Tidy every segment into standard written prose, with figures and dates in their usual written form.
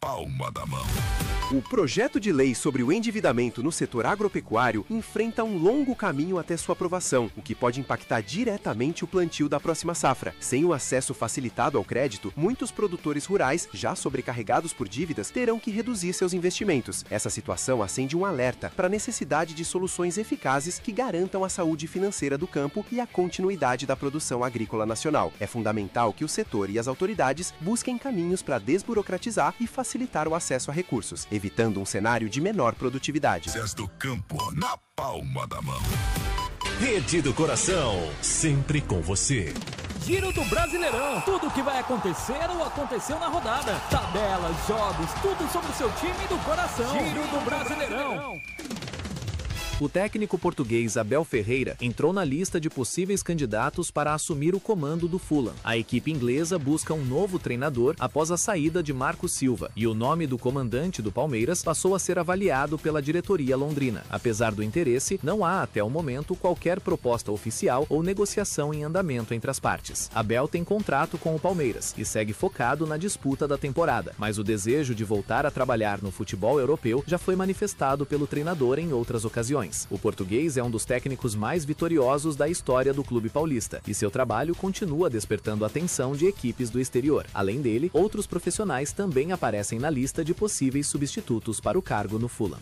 palma da mão. O projeto de lei sobre o endividamento no setor agropecuário enfrenta um longo caminho até sua aprovação, o que pode impactar diretamente o plantio da próxima safra. Sem o acesso facilitado ao crédito, muitos produtores rurais, já sobrecarregados por dívidas, terão que reduzir seus investimentos. Essa situação acende um alerta para a necessidade de soluções eficazes que garantam a saúde financeira do campo e a continuidade da produção agrícola nacional. É fundamental que o setor e as autoridades busquem caminhos para desburocratizar e facilitar o acesso a recursos, evitando um cenário de menor produtividade. Cés do Campo, na palma da mão. Rede do Coração, sempre com você. Giro do Brasileirão. Tudo o que vai acontecer ou aconteceu na rodada. Tabelas, jogos, tudo sobre o seu time do coração. Giro do Brasileirão. O técnico português Abel Ferreira entrou na lista de possíveis candidatos para assumir o comando do Fulham. A equipe inglesa busca um novo treinador após a saída de Marco Silva, e o nome do comandante do Palmeiras passou a ser avaliado pela diretoria londrina. Apesar do interesse, não há até o momento qualquer proposta oficial ou negociação em andamento entre as partes. Abel tem contrato com o Palmeiras e segue focado na disputa da temporada, mas o desejo de voltar a trabalhar no futebol europeu já foi manifestado pelo treinador em outras ocasiões. O português é um dos técnicos mais vitoriosos da história do clube paulista e seu trabalho continua despertando a atenção de equipes do exterior. Além dele, outros profissionais também aparecem na lista de possíveis substitutos para o cargo no Fulham.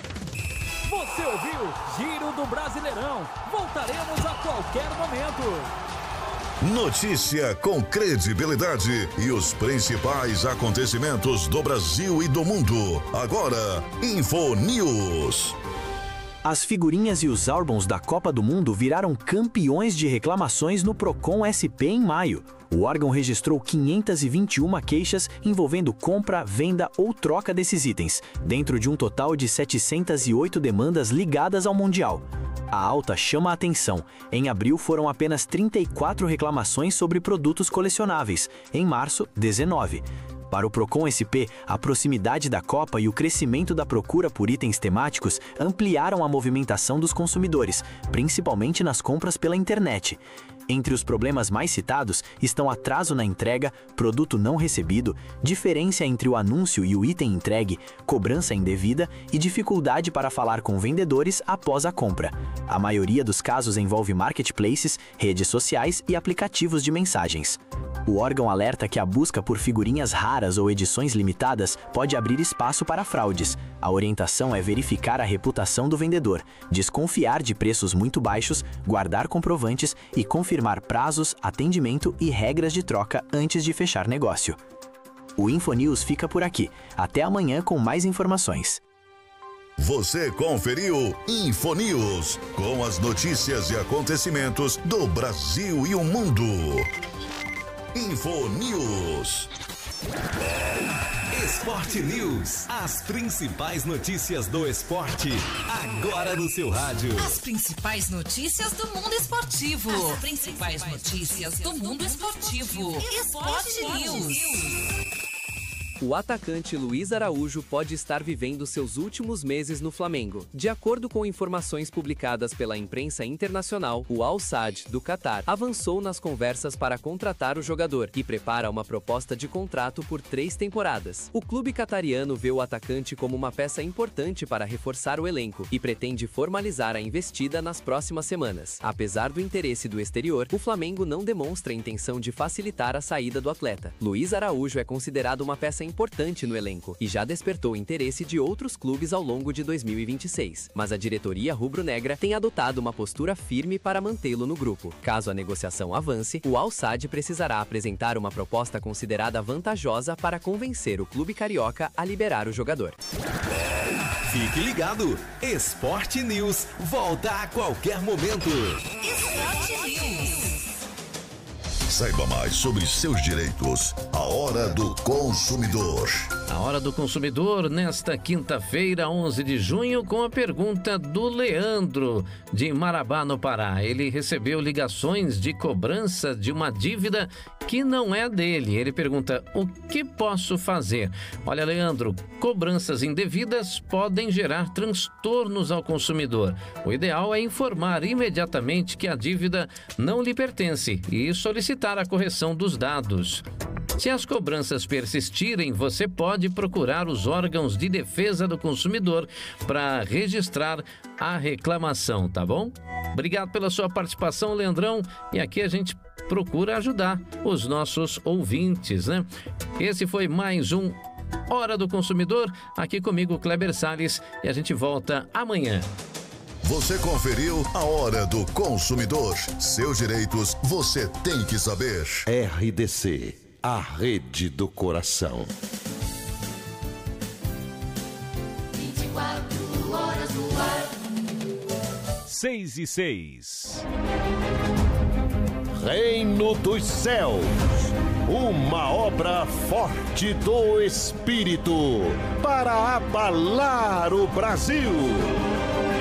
Você ouviu Giro do Brasileirão. Voltaremos a qualquer momento. Notícia com credibilidade e os principais acontecimentos do Brasil e do mundo. Agora, Info News. As figurinhas e os álbuns da Copa do Mundo viraram campeões de reclamações no Procon SP em maio. O órgão registrou 521 queixas envolvendo compra, venda ou troca desses itens, dentro de um total de 708 demandas ligadas ao Mundial. A alta chama a atenção. Em abril foram apenas 34 reclamações sobre produtos colecionáveis, em março, 19. Para o Procon SP, a proximidade da Copa e o crescimento da procura por itens temáticos ampliaram a movimentação dos consumidores, principalmente nas compras pela internet. Entre os problemas mais citados estão atraso na entrega, produto não recebido, diferença entre o anúncio e o item entregue, cobrança indevida e dificuldade para falar com vendedores após a compra. A maioria dos casos envolve marketplaces, redes sociais e aplicativos de mensagens. O órgão alerta que a busca por figurinhas raras ou edições limitadas pode abrir espaço para fraudes. A orientação é verificar a reputação do vendedor, desconfiar de preços muito baixos, guardar comprovantes e confirmar prazos, atendimento e regras de troca antes de fechar negócio. O Infonews fica por aqui. Até amanhã com mais informações. Você conferiu Infonews, com as notícias e acontecimentos do Brasil e o mundo. Infonews. Esporte News. As principais notícias do esporte, agora no seu rádio. As principais notícias do mundo esportivo. As principais notícias do mundo esportivo. Esporte News. O atacante Luiz Araújo pode estar vivendo seus últimos meses no Flamengo. De acordo com informações publicadas pela imprensa internacional, o Al Sadd, do Catar, avançou nas conversas para contratar o jogador e prepara uma proposta de contrato por 3 temporadas. O clube catariano vê o atacante como uma peça importante para reforçar o elenco e pretende formalizar a investida nas próximas semanas. Apesar do interesse do exterior, o Flamengo não demonstra a intenção de facilitar a saída do atleta. Luiz Araújo é considerado uma peça importante no elenco e já despertou interesse de outros clubes ao longo de 2026, mas a diretoria rubro-negra tem adotado uma postura firme para mantê-lo no grupo. Caso a negociação avance, o Al Sadd precisará apresentar uma proposta considerada vantajosa para convencer o clube carioca a liberar o jogador. Fique ligado, Esporte News volta a qualquer momento. Esporte News. Saiba mais sobre seus direitos. A Hora do Consumidor. A Hora do Consumidor, nesta quinta-feira, 11 de junho, com a pergunta do Leandro, de Marabá, no Pará. Ele recebeu ligações de cobrança de uma dívida que não é dele. Ele pergunta: o que posso fazer? Olha, Leandro, cobranças indevidas podem gerar transtornos ao consumidor. O ideal é informar imediatamente que a dívida não lhe pertence e solicitar a correção dos dados. Se as cobranças persistirem, você pode procurar os órgãos de defesa do consumidor para registrar a reclamação, tá bom? Obrigado pela sua participação, Leandrão. E aqui a gente procura ajudar os nossos ouvintes, né? Esse foi mais um Hora do Consumidor, aqui comigo, Kleber Salles, e a gente volta amanhã. Você conferiu a Hora do Consumidor. Seus direitos você tem que saber. RDC, a rede do coração. 24 horas no ar. 6:06. Reino dos Céus, uma obra forte do Espírito para abalar o Brasil.